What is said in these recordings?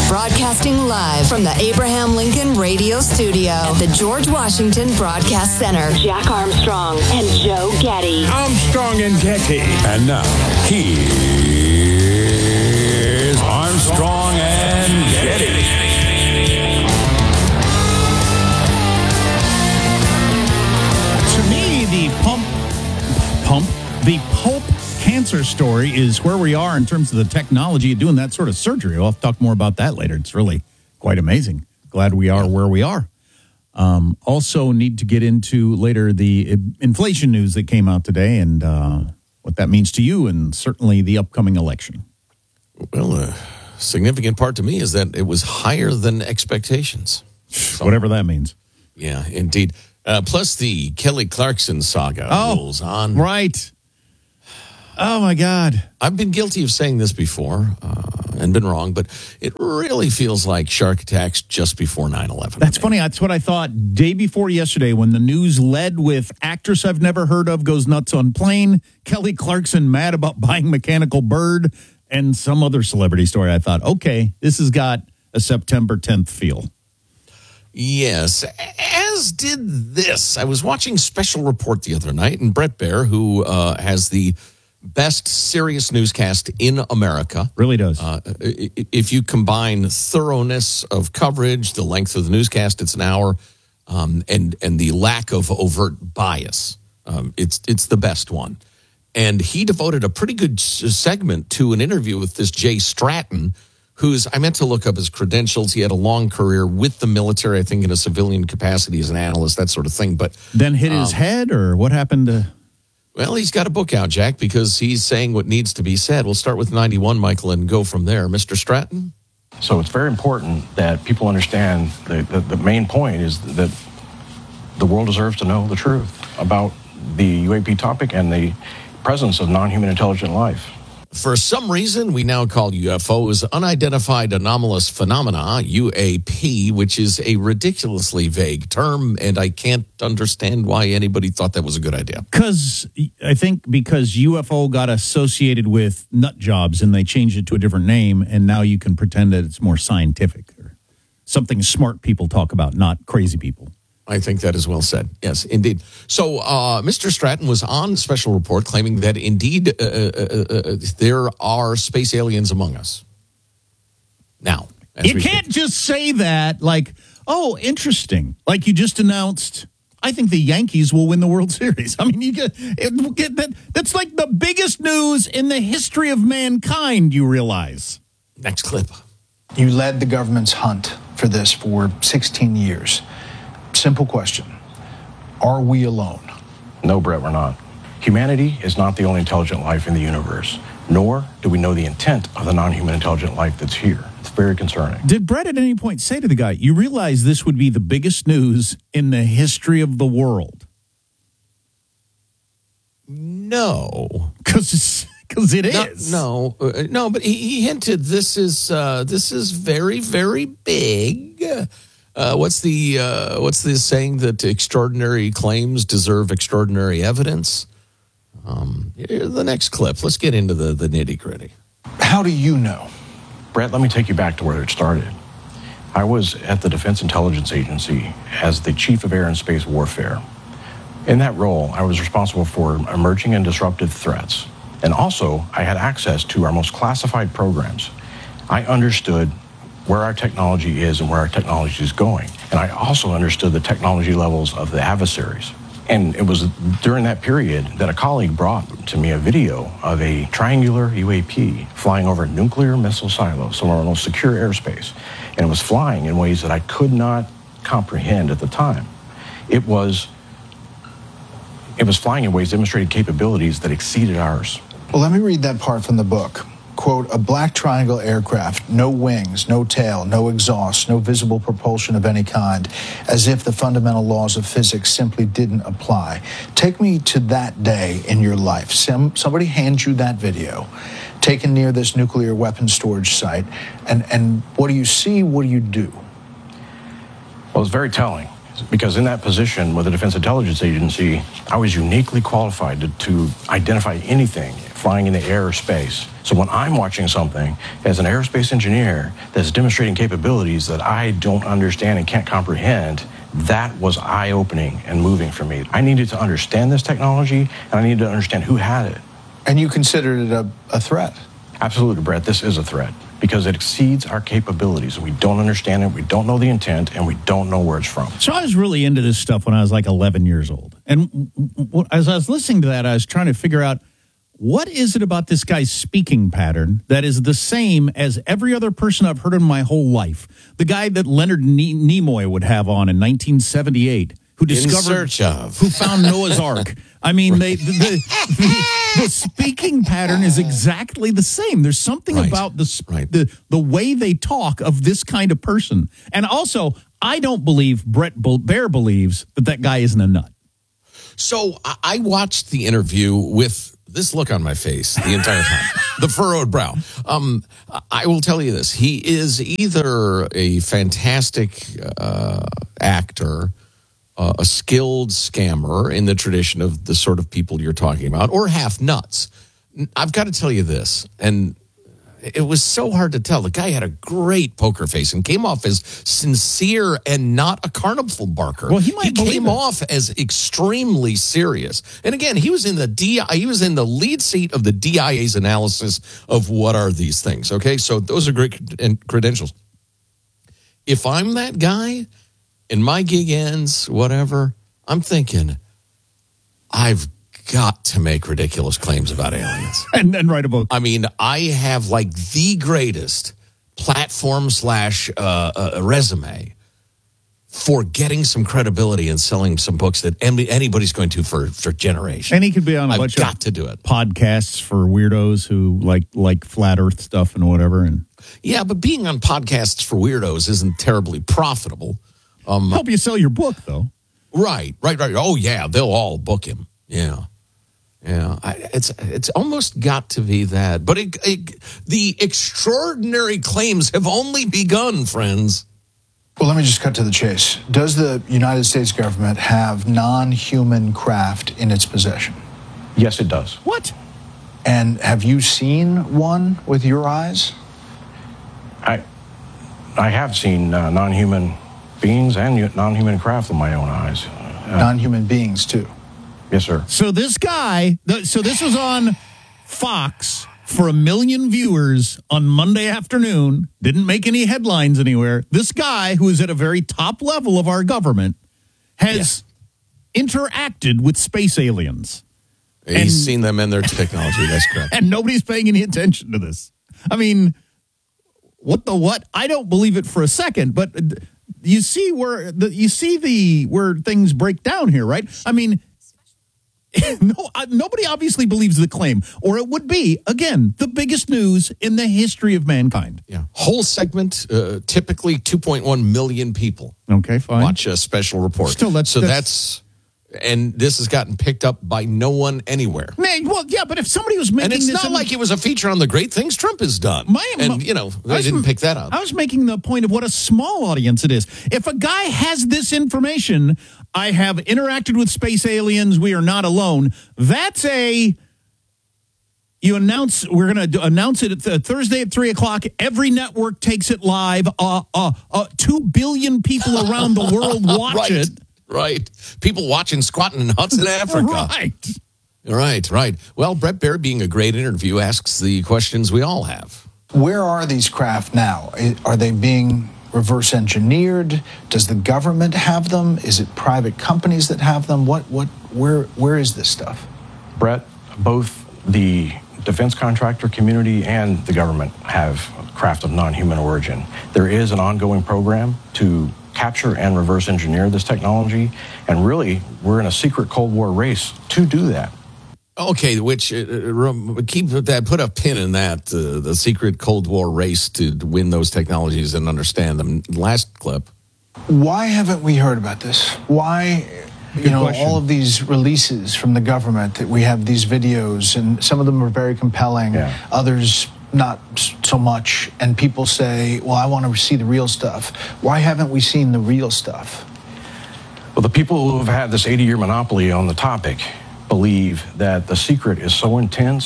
Broadcasting live from the Abraham Lincoln Radio Studio at the George Washington Broadcast Center. Jack Armstrong and Joe Getty. Armstrong and Getty. And now, here's Armstrong and Getty. To me, the Pope cancer story is where we are in terms of the technology of doing that sort of surgery. We'll have to talk more about that later. It's really quite amazing. Glad we are where we are. Also need to get into later the inflation news that came out today and what that means to you and certainly the upcoming election. Well, a significant part to me is that it was higher than expectations. So, whatever that means. Yeah, indeed. Plus the Kelly Clarkson saga rolls on. Right. Oh, my God. I've been guilty of saying this before and been wrong, but it really feels like shark attacks just before 9/11. That's funny. That's what I thought day before yesterday when the news led with actress I've never heard of goes nuts on plane, Kelly Clarkson mad about buying mechanical bird, and some other celebrity story. I thought, okay, this has got a September 10th feel. Yes, as did this. I was watching Special Report the other night, and Brett Baer, who has the best serious newscast in America. Really does. If you combine thoroughness of coverage, the length of the newscast, it's an hour, and the lack of overt bias, it's the best one. And he devoted a pretty good segment to an interview with this Jay Stratton, I meant to look up his credentials. He had a long career with the military, I think in a civilian capacity as an analyst, that sort of thing. But then hit his head, or what happened to... Well, he's got a book out, Jack, because he's saying what needs to be said. We'll start with 91, Michael, and go from there. Mr. Stratton? So it's very important that people understand the main point is that the world deserves to know the truth about the UAP topic and the presence of non-human intelligent life. For some reason, we now call UFOs unidentified anomalous phenomena, UAP, which is a ridiculously vague term, and I can't understand why anybody thought that was a good idea. Because UFO got associated with nut jobs, and they changed it to a different name, and now you can pretend that it's more scientific or something smart people talk about, not crazy people. I think that is well said. Yes, indeed. So Mr. Stratton was on Special Report claiming that indeed there are space aliens among us. Now, you can't just say that like, oh, interesting. Like you just announced, I think the Yankees will win the World Series. I mean, you get that. That's like the biggest news in the history of mankind, you realize. Next clip. You led the government's hunt for this for 16 years. Simple question. Are we alone? No, Brett, we're not. Humanity is not the only intelligent life in the universe, nor do we know the intent of the non-human intelligent life that's here. It's very concerning. Did Brett at any point say to the guy, you realize this would be the biggest news in the history of the world? No. Because it is. No, but he hinted this is very, very big. What's the saying that extraordinary claims deserve extraordinary evidence? The next clip. Let's get into the nitty gritty. How do you know? Brett, let me take you back to where it started. I was at the Defense Intelligence Agency as the Chief of Air and Space Warfare. In that role, I was responsible for emerging and disruptive threats. And also, I had access to our most classified programs. I understood where our technology is and where our technology is going. And I also understood the technology levels of the adversaries. And it was during that period that a colleague brought to me a video of a triangular UAP flying over a nuclear missile silo, some of our most secure airspace. And it was flying in ways that I could not comprehend at the time. It was flying in ways that demonstrated capabilities that exceeded ours. Well, let me read that part from the book. Quote, a black triangle aircraft, no wings, no tail, no exhaust, no visible propulsion of any kind, as if the fundamental laws of physics simply didn't apply. Take me to that day in your life. Somebody hands you that video, taken near this nuclear weapons storage site, and what do you see, what do you do? Well, it's very telling, because in that position with the Defense Intelligence Agency, I was uniquely qualified to identify anything flying in the air or space. So when I'm watching something as an aerospace engineer that's demonstrating capabilities that I don't understand and can't comprehend, that was eye-opening and moving for me. I needed to understand this technology, and I needed to understand who had it. And you considered it a threat? Absolutely, Brett. This is a threat because it exceeds our capabilities. We don't understand it, we don't know the intent, and we don't know where it's from. So I was really into this stuff when I was like 11 years old. And as I was listening to that, I was trying to figure out, what is it about this guy's speaking pattern that is the same as every other person I've heard in my whole life? The guy that Leonard Nimoy would have on in 1978, who discovered, who found Noah's Ark. I mean, the speaking pattern is exactly the same. There's something about the way they talk of this kind of person. And also, I don't believe Brett Baer believes that guy isn't a nut. So I watched the interview with this look on my face the entire time, the furrowed brow. I will tell you this. He is either a fantastic actor, a skilled scammer in the tradition of the sort of people you're talking about, or half nuts. I've got to tell you this, and it was so hard to tell. The guy had a great poker face and came off as sincere and not a carnival barker. Well, he came off as extremely serious. And again, he was in the lead seat of the DIA's analysis of what are these things. Okay, so those are great credentials. If I'm that guy and my gig ends, whatever, I'm thinking, I've got to make ridiculous claims about aliens. And write a book. I mean, I have like the greatest platform / resume for getting some credibility and selling some books that anybody's going to for generations. And he could be on a bunch of podcasts for weirdos who like flat earth stuff and whatever. And yeah, but being on podcasts for weirdos isn't terribly profitable. Help you sell your book, though. Right. Oh, yeah, they'll all book him. Yeah. It's almost got to be that. But the extraordinary claims have only begun, friends. Well, let me just cut to the chase. Does the United States government have non-human craft in its possession? Yes, it does. What? And have you seen one with your eyes? I have seen non-human beings and non-human craft with my own eyes. Non-human beings, too. Yes, sir. So this guy, this was on Fox for 1 million viewers on Monday afternoon, didn't make any headlines anywhere. This guy, who is at a very top level of our government, has interacted with space aliens. He's seen them and their technology, that's correct. And nobody's paying any attention to this. I mean, what? I don't believe it for a second, but you see where things break down here, right? I mean, nobody obviously believes the claim, or it would be, again, the biggest news in the history of mankind. Yeah. Whole segment, typically 2.1 million people. Okay, fine. Watch a special report. Still, that's and this has gotten picked up by no one anywhere. Man, well, yeah, but if somebody was making this... And it's not like it was a feature on the great things Trump has done. They didn't pick that up. I was making the point of what a small audience it is. If a guy has this information, I have interacted with space aliens, we are not alone, that's we're going to announce it Thursday at 3 o'clock. Every network takes it live. 2 billion people around the world watch it. Right. People watching squatting in huts in Africa. Right. Well, Brett Baer, being a great interview, asks the questions we all have. Where are these craft now? Are they being reverse engineered? Does the government have them? Is it private companies that have them? Where is this stuff? Brett, both the defense contractor community and the government have craft of non-human origin. There is an ongoing program to capture and reverse engineer this technology, and really, we're in a secret Cold War race to do that. Okay, which put a pin in that, the secret Cold War race to win those technologies and understand them. Last clip. Why haven't we heard about this? Why, all of these releases from the government, that we have these videos, and some of them are very compelling, others not so much, and people say, well, I want to see the real stuff. Why haven't we seen the real stuff? Well, the people who have had this 80-year monopoly on the topic believe that the secret is so intense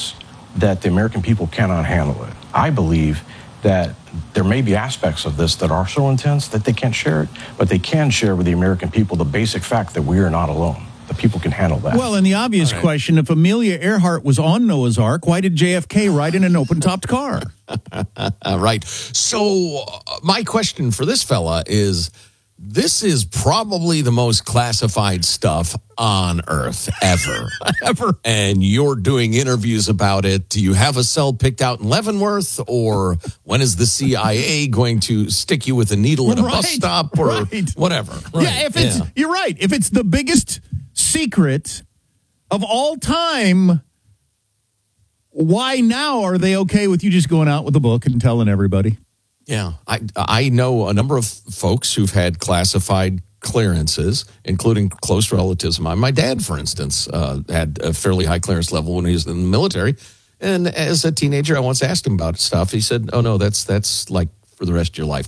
that the American people cannot handle it. I believe that there may be aspects of this that are so intense that they can't share it, but they can share with the American people the basic fact that we are not alone. The people can handle that. Well, and the obvious question, if Amelia Earhart was on Noah's Ark, why did JFK ride in an open-topped car? Right. So my question for this fella is, this is probably the most classified stuff on Earth ever. Ever. And you're doing interviews about it. Do you have a cell picked out in Leavenworth? Or when is the CIA going to stick you with a needle at a bus stop or whatever? Right. Yeah, if it's you're right. If it's the biggest secret of all time, why now are they okay with you just going out with a book and telling everybody? Yeah, I know a number of folks who've had classified clearances, including close relatives of mine. My dad, for instance, had a fairly high clearance level when he was in the military. And as a teenager, I once asked him about stuff. He said, "Oh no, that's like for the rest of your life.